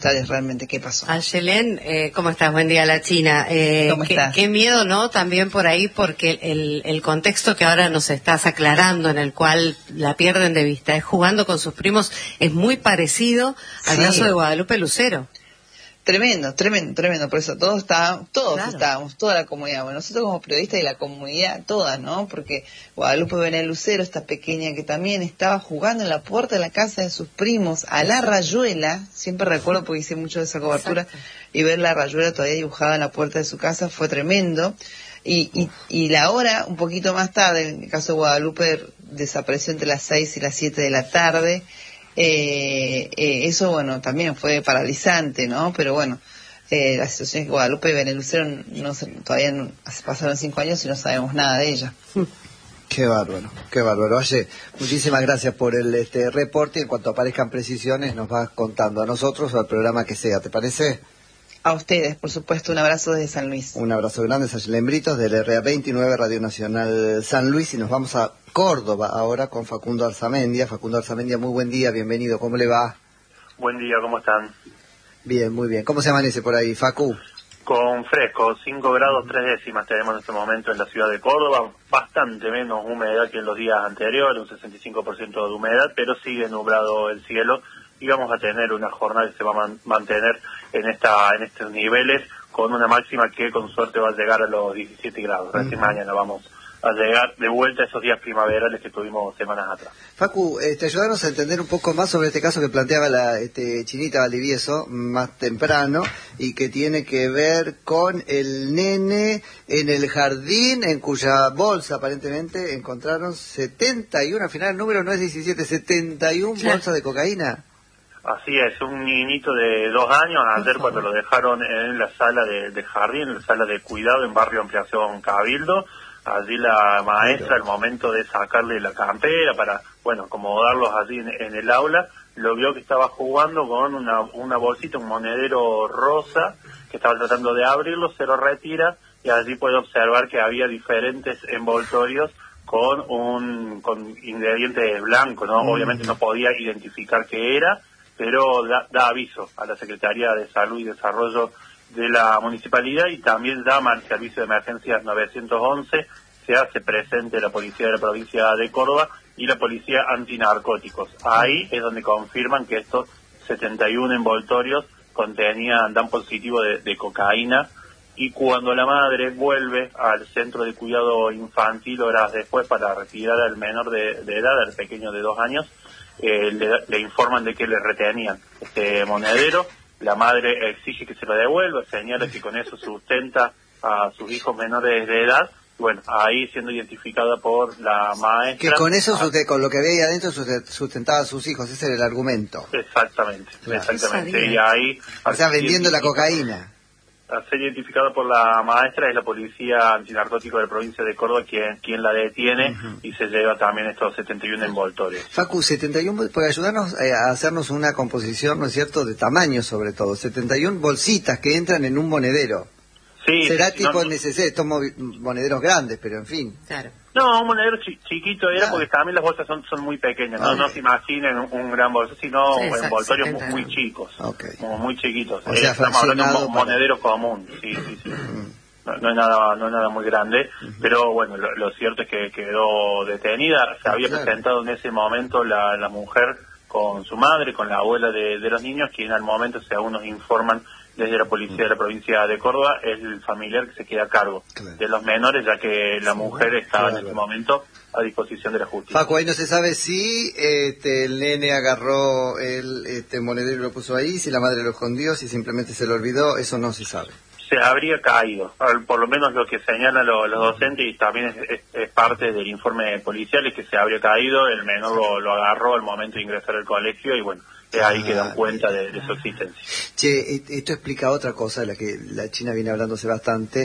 realmente qué pasó. Ayelen, ¿cómo estás? Buen día, la China. ¿Cómo estás? Qué miedo, ¿no? También por ahí, porque el contexto que ahora nos estás aclarando, en el cual la pierden de vista, es jugando con sus primos, es muy parecido al caso de Guadalupe Lucero. Tremendo, por eso todos Claro. estábamos, toda la comunidad, bueno, nosotros como periodistas y la comunidad toda, ¿no? Porque Guadalupe Benel Lucero, esta pequeña que también estaba jugando en la puerta de la casa de sus primos, a la rayuela, siempre recuerdo porque hice mucho de esa cobertura, y ver la rayuela todavía dibujada en la puerta de su casa fue tremendo. Y la hora, un poquito más tarde, en el caso de Guadalupe, desapareció entre las 6 y las 7 de la tarde. Eso, bueno, también fue paralizante, ¿no? Pero bueno, la situación es que Guadalupe y Benel Lucero todavía pasaron 5 años y no sabemos nada de ella. Qué bárbaro. Oye, muchísimas gracias por el reporte. En cuanto aparezcan precisiones, nos vas contando a nosotros o al programa que sea, ¿te parece? A ustedes, por supuesto, un abrazo desde San Luis. Un abrazo grande, Ayelen Britos, del RA29, Radio Nacional San Luis, y nos vamos a Córdoba ahora con Facundo Arzamendia. Facundo Arzamendia, muy buen día, bienvenido, ¿cómo le va? Buen día, ¿cómo están? Bien, muy bien. ¿Cómo se amanece por ahí, Facu? Con fresco, 5 grados 3 décimas tenemos en este momento en la ciudad de Córdoba, bastante menos humedad que en los días anteriores, un 65% de humedad, pero sigue nublado el cielo y vamos a tener una jornada que se va a mantener en estos niveles con una máxima que con suerte va a llegar a los 17 grados. Recién mañana vamos a llegar de vuelta a esos días primaverales que tuvimos semanas atrás. Facu, ayudarnos a entender un poco más sobre este caso que planteaba la Chinita Valdivieso más temprano y que tiene que ver con el nene en el jardín en cuya bolsa aparentemente encontraron 71, al final el número no es 17, 71 bolsas de cocaína. Así es, un niñito de 2 años, ayer cuando lo dejaron en la sala de jardín, en la sala de cuidado en Barrio Ampliación Cabildo. Allí la maestra, al momento de sacarle la campera para, bueno, acomodarlos allí en el aula, lo vio que estaba jugando con una bolsita, un monedero rosa, que estaba tratando de abrirlo, se lo retira y allí puede observar que había diferentes envoltorios con ingredientes blancos, ¿no? Obviamente no podía identificar qué era, pero da aviso a la Secretaría de Salud y Desarrollo de la municipalidad y también llama al servicio de emergencias 911, se hace presente la policía de la provincia de Córdoba y la policía antinarcóticos. Ahí es donde confirman que estos 71 envoltorios dan positivo de cocaína, y cuando la madre vuelve al centro de cuidado infantil horas después para retirar al menor de edad, al pequeño de 2 años, le informan de que le retenían este monedero. La madre exige que se lo devuelva, señala que con eso sustenta a sus hijos menores de edad. Bueno, ahí siendo identificada por la maestra. Que con eso, con lo que veía adentro, sustentaba a sus hijos, ese era el argumento. Exactamente. Y ahí... O sea, vendiendo la cocaína. Al ser identificada por la maestra, es la policía antinarcótico de la provincia de Córdoba quien la detiene y se lleva también estos 71 envoltorios. Facu, 71, por ayudarnos a hacernos una composición, ¿no es cierto?, de tamaño sobre todo. 71 bolsitas que entran en un monedero. Sí. Será tipo necesario, estos monederos grandes, pero en fin. Claro. No, un monedero chiquito era, porque también las bolsas son muy pequeñas, no se imaginen un gran bolso, sino envoltorios muy chicos, como muy chiquitos. O sea, estamos hablando de un monedero común, sí. No es nada muy grande, pero bueno, lo cierto es que quedó detenida. Se había presentado en ese momento la mujer con su madre, con la abuela de los niños, quien al momento, según nos informan desde la policía de la provincia de Córdoba, es el familiar que se queda a cargo de los menores, ya que la mujer estaba en ese momento a disposición de la justicia. Facu, ahí no se sabe si el nene agarró el monedero y lo puso ahí, si la madre lo escondió, si simplemente se lo olvidó, eso no se sabe. Se habría caído, por lo menos lo que señalan los docentes, y también es parte del informe policial, es que se habría caído, el menor lo agarró al momento de ingresar al colegio y bueno, ahí que dan cuenta de su existencia. Che, esto explica otra cosa de la que la China viene hablándose bastante,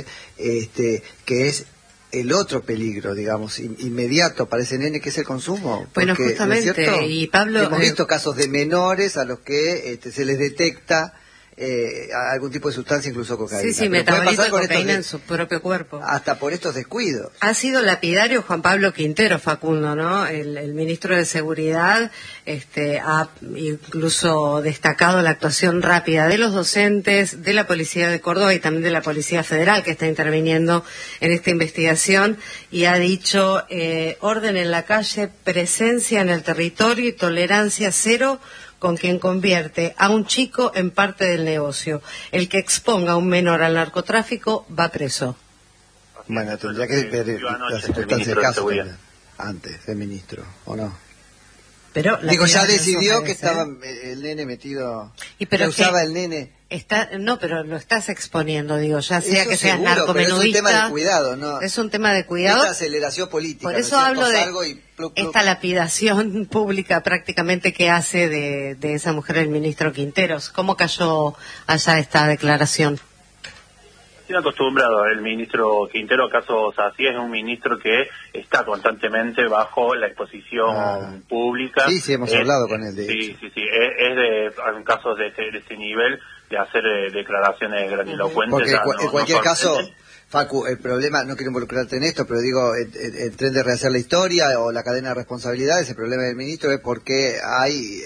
que es el otro peligro, digamos, inmediato para ese nene, que es el consumo. Bueno, porque, justamente, ¿no es cierto? y Pablo... Hemos visto casos de menores a los que se les detecta algún tipo de sustancia, incluso cocaína. Sí, metabolito de cocaína en su propio cuerpo. Hasta por estos descuidos. Ha sido lapidario Juan Pablo Quintero, Facundo, ¿no? El ministro de Seguridad ha incluso destacado la actuación rápida de los docentes, de la Policía de Córdoba y también de la Policía Federal, que está interviniendo en esta investigación, y ha dicho orden en la calle, presencia en el territorio y tolerancia cero con quien convierte a un chico en parte del negocio. El que exponga a un menor al narcotráfico va preso. Bueno, tendría que ver las circunstancias del caso antes del ministro, ¿o no? Pero ya decidió que estaba el nene metido, que usaba el nene. No, pero lo estás exponiendo, ya sea eso que seas seguro, narcomenudista. Es un tema de cuidado, ¿no? Es un tema de cuidado. Esta aceleración política. Por eso hablo de esta lapidación pública prácticamente que hace de esa mujer el ministro Quinteros. ¿Cómo cayó allá esta declaración? Tiene acostumbrado el ministro Quintero, casos así, es un ministro que está constantemente bajo la exposición pública. Sí, hemos hablado con él de hecho. Sí, es de casos de ese nivel, de hacer declaraciones grandilocuentes. Porque en cualquier caso, Facu, el problema, no quiero involucrarte en esto, pero digo, el tren de rehacer la historia o la cadena de responsabilidades, el problema del ministro es porque hay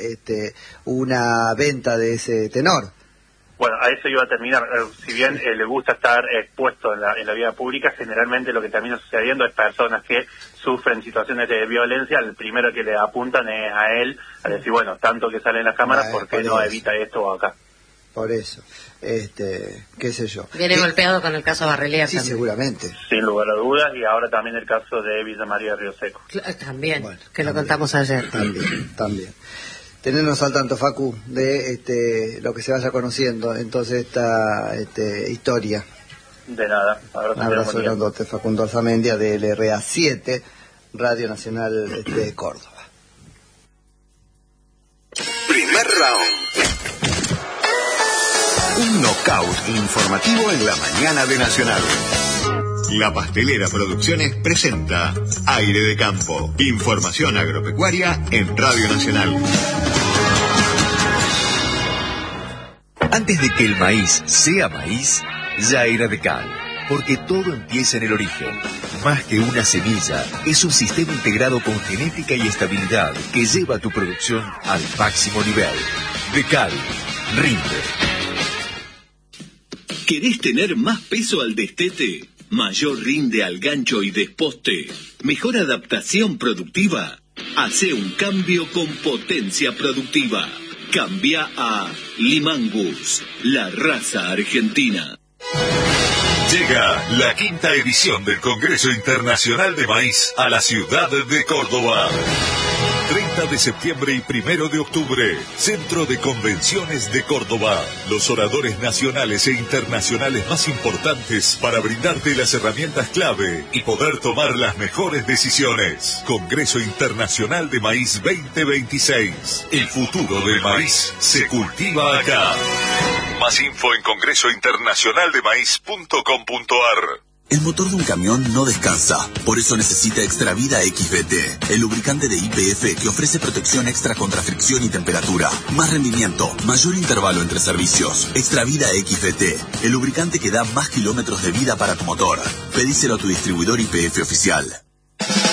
una venta de ese tenor. Bueno, a eso iba a terminar. Si bien le gusta estar expuesto en la vida pública, generalmente lo que termina sucediendo es personas que sufren situaciones de violencia, el primero que le apuntan es a él, a decir, bueno, tanto que sale en las cámaras, ¿por qué no evita esto o acá? Por eso, qué sé yo. Viene golpeado con el caso Barrelier. Sí, también. seguramente. Sin lugar a dudas, y ahora también el caso de Villa María de Río Seco. También, bueno, que lo contamos ayer. También. Tenernos al tanto, Facu, de lo que se vaya conociendo, entonces esta historia. De nada. Un abrazo grandote, Facundo Alzamendia, de LRA 7, Radio Nacional de Córdoba. Primer round. Un knockout informativo en la mañana de Nacional. La Pastelera Producciones presenta Aire de Campo. Información agropecuaria en Radio Nacional. Antes de que el maíz sea maíz, ya era de cal. Porque todo empieza en el origen. Más que una semilla, es un sistema integrado con genética y estabilidad que lleva tu producción al máximo nivel. De cal, rinde. ¿Querés tener más peso al destete? ¿Mayor rinde al gancho y desposte? ¿Mejor adaptación productiva? Hace un cambio con potencia productiva. Cambia a Limangus, la raza argentina. Llega la 5ª edición del Congreso Internacional de Maíz a la ciudad de Córdoba. 30 de septiembre y 1 de octubre, Centro de Convenciones de Córdoba. Los oradores nacionales e internacionales más importantes para brindarte las herramientas clave y poder tomar las mejores decisiones. Congreso Internacional de Maíz 2026. El futuro del maíz se cultiva acá. Más info en congresointernacionaldemaíz.com.ar. El motor de un camión no descansa, por eso necesita Extravida XBT, el lubricante de YPF que ofrece protección extra contra fricción y temperatura, más rendimiento, mayor intervalo entre servicios. Extravida XBT, el lubricante que da más kilómetros de vida para tu motor. Pedíselo a tu distribuidor YPF oficial.